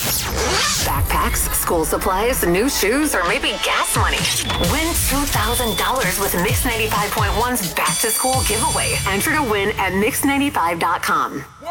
Backpacks, school supplies, new shoes, or maybe gas money. Win $2,000 with Mix 95.1's Back to School giveaway. Enter to win at Mix95.com.